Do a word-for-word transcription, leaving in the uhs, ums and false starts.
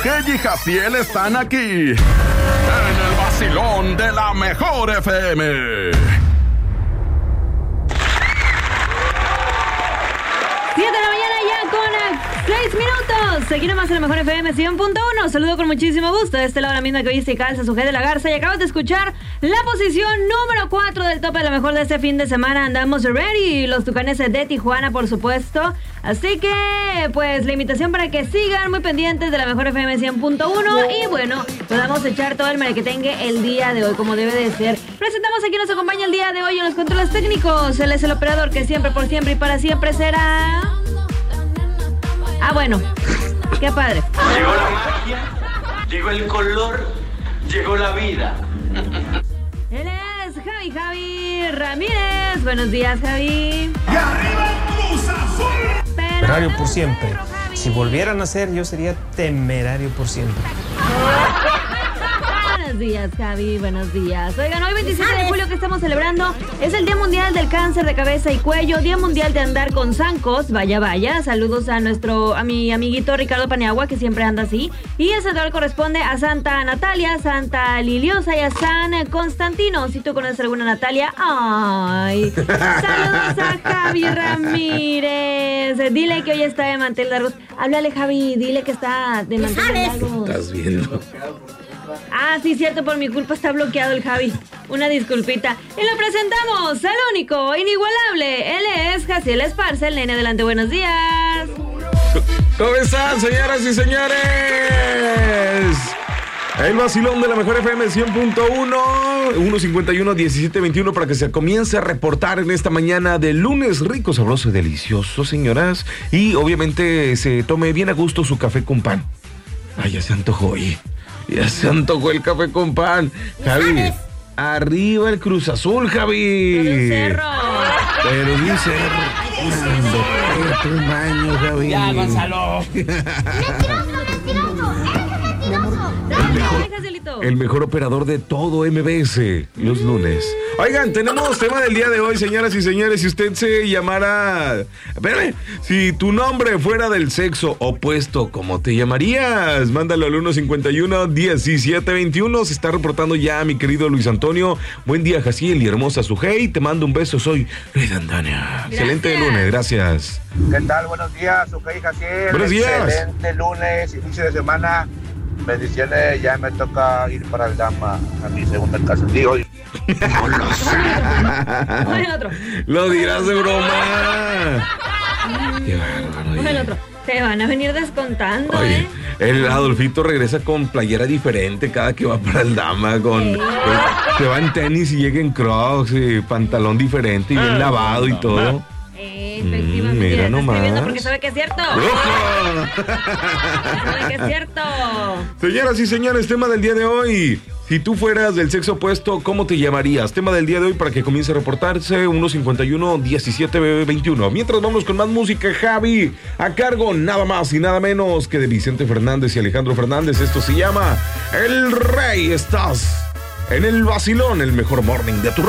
Kelly y Jaciel están aquí en el vacilón de la mejor F M. siete de la mañana ya con seis minutos. Seguimos más en la mejor F M cien punto uno. Saludo con muchísimo gusto. De este lado la misma que hoy se calza su G de la Garza. Y acabas de escuchar la posición número cuatro del tope de la mejor de este fin de semana. Andamos ready. Los Tucanes de Tijuana, por supuesto. Así que, pues, la invitación para que sigan muy pendientes de la mejor F M cien punto uno. Y bueno, podamos echar todo el merequetengue el día de hoy, como debe de ser. Presentamos a quien nos acompaña el día de hoy en los controles técnicos. Él es el operador que siempre, por siempre y para siempre será... Ah, bueno, qué padre. Llegó la magia, llegó el color, llegó la vida. Él es Javi, Javi Ramírez. Buenos días, Javi. ¡Y arriba el Cruz Azul! Temerario por siempre. Si volvieran a ser, yo sería temerario por siempre. Buenos días, Javi, buenos días. Oigan, hoy veintisiete de julio que estamos celebrando es el Día Mundial del Cáncer de Cabeza y Cuello, Día Mundial de Andar con Zancos, vaya, vaya. Saludos a nuestro, a mi amiguito Ricardo Paniagua, que siempre anda así. Y el santoral corresponde a Santa Natalia, Santa Liliosa y a San Constantino. Si tú conoces alguna Natalia, ¡ay! Saludos a Javi Ramírez. Dile que hoy está de mantel largo. Háblale, Javi, dile que está de mantel largo. Estás viendo. Ah, sí, cierto, por mi culpa está bloqueado el Javi. Una disculpita. Y lo presentamos, el único, inigualable. Él es Jaciel Esparza, el nene. Adelante, buenos días. ¿Cómo están, señoras y señores? El vacilón de la mejor F M cien punto uno, uno cincuenta y uno, diecisiete veintiuno, para que se comience a reportar en esta mañana de lunes rico, sabroso y delicioso, señoras. Y obviamente se tome bien a gusto su café con pan. Ay, ya se antojó, oye. Ya se antojó el café con pan. Javi, arriba el Cruz Azul, Javi. Pero un cerro. Pero un cerro. Ando un baño, Javi. Ya, Gonzalo. El mejor, el mejor operador de todo M B S los lunes. Oigan, tenemos tema del día de hoy, señoras y señores. Si usted se llamara... Espérame. Si tu nombre fuera del sexo opuesto, ¿cómo te llamarías? Mándalo al uno cincuenta y uno, diecisiete veintiuno. Se está reportando ya mi querido Luis Antonio. Buen día, Jaciel y hermosa Sujei. Te mando un beso. Soy Luis Antonio. Excelente lunes. Gracias. ¿Qué tal? Buenos días, Sujei y Jaciel. Buenos días. Excelente lunes, inicio de semana. Bendiciones, ya me toca ir para el Dama a mi segunda casa. Digo, lo dirás de broma. Qué bárbaro. Uno el otro. Te van a venir descontando, Oye, ¿eh? el Adolfito regresa con playera diferente cada que va para el Dama, con, Sí. con- se va en tenis y llega en Crocs, y pantalón diferente y bien lavado y todo. Eh, efectivamente, Mm, mira está nomás. escribiendo porque sabe que es cierto. ¡Ojo! Sabe que es cierto. Señoras y señores, tema del día de hoy. Si tú fueras del sexo opuesto, ¿cómo te llamarías? Tema del día de hoy para que comience a reportarse, uno cincuenta y uno, diecisiete veintiuno. Mientras vamos con más música, Javi, a cargo nada más y nada menos que de Vicente Fernández y Alejandro Fernández. Esto se llama El Rey. Estás en el vacilón, el mejor morning de tu radio.